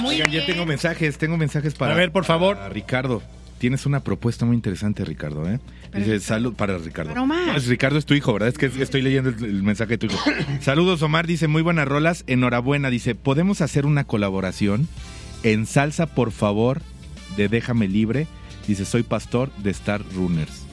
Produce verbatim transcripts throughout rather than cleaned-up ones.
Muy Oigan, bien. ya tengo mensajes, tengo mensajes para... A ver, por favor. para Ricardo. Tienes una propuesta muy interesante, Ricardo, ¿eh? Dice, salud para Ricardo. Para Omar. No, es Ricardo es tu hijo, ¿verdad? Es que estoy leyendo el, el mensaje de tu hijo. Saludos, Omar, dice, muy buenas rolas, enhorabuena. Dice, ¿podemos hacer una colaboración en salsa, por favor, de Déjame Libre? Dice, soy pastor de Star Runners.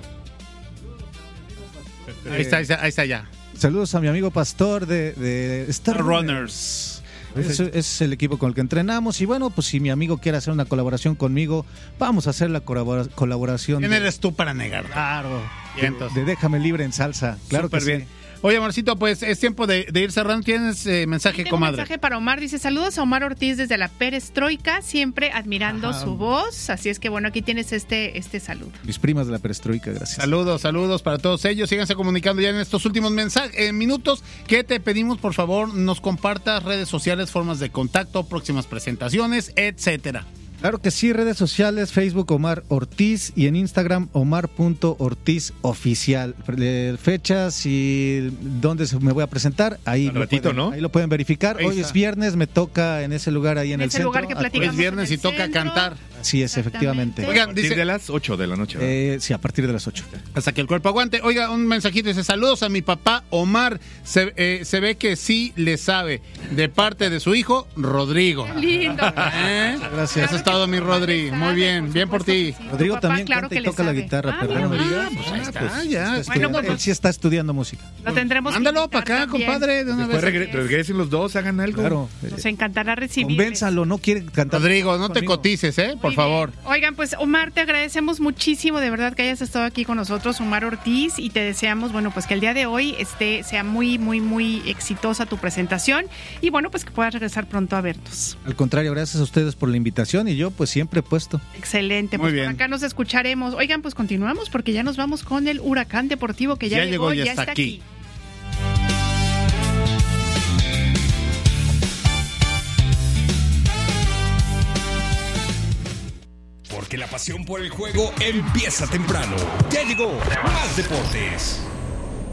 Ahí está, ahí está, ahí está ya. Saludos a mi amigo pastor de, de Star Star Runners. Runners. Es, es el equipo con el que entrenamos y bueno, pues si mi amigo quiere hacer una colaboración conmigo, vamos a hacer la colabora- colaboración ¿Quién de, eres tú para negar? claro, Y entonces, de Déjame Libre en salsa. Claro súper que bien. sí. Oye, Marcito, pues es tiempo de, de ir cerrando. ¿Tienes eh, mensaje, Tengo un comadre? mensaje para Omar, dice, saludos a Omar Ortiz desde la Perestroika, siempre admirando Ajá. su voz, así es que bueno, aquí tienes este, este saludo. Mis primas de la perestroika, gracias. Saludos, saludos para todos ellos. Síganse comunicando ya en estos últimos mensajes, eh, minutos. Que te pedimos, por favor, nos compartas redes sociales, formas de contacto, próximas presentaciones, etcétera. Claro que sí, redes sociales, Facebook Omar Ortiz y en Instagram omar punto ortiz oficial. Eh, Fechas y dónde se- me voy a presentar, ahí, Al lo ratito, pueden, ¿no? ahí lo pueden verificar. Ahí Hoy está. es viernes, me toca en ese lugar ahí en, En el ese centro. lugar que Ah, platicamos. Es viernes en y el toca centro. cantar. Así es, efectivamente. Exactamente. A Oigan, partir dice, de las ocho de la noche, ¿verdad? Eh, sí, a partir de las ocho. hasta que el cuerpo aguante. Oiga, un mensajito dice, saludos a mi papá Omar. Se, eh, se ve que sí le sabe. De parte de su hijo, Rodrigo. Qué lindo. ¿Eh? Gracias. Eso es todo, mi Rodri. Muy bien, bien por ti. Sí, tu Rodrigo papá, también claro canta que y le toca la sabe. guitarra, Ah, perdón. mira, Ah, pues ahí está, pues, ya. está Bueno, estudiando- pues- él sí está estudiando música. Lo tendremos que Mándalo invitar para acá, también. compadre, de una Después vez. regre- regresen los dos, hagan algo. Claro. eh, Nos encantará recibir. Convénzalo, no quiere cantar. Rodrigo, no te conmigo. cotices, ¿eh? Por Muy favor. bien. Oigan, pues Omar, te agradecemos muchísimo de verdad que hayas estado aquí con nosotros, Omar Ortiz, y te deseamos, bueno, pues que el día de hoy esté, sea muy, muy, muy exitosa tu presentación y bueno, pues que puedas regresar pronto a vernos. Al contrario, gracias a ustedes por la invitación y yo pues siempre he puesto. Excelente, Muy pues bien. por acá nos escucharemos. Oigan, pues continuamos porque ya nos vamos con el Huracán Deportivo que ya, Ya llegó, llegó, ya ya está está aquí. aquí. Porque la pasión por el juego empieza temprano. Ya llegó Más Deportes.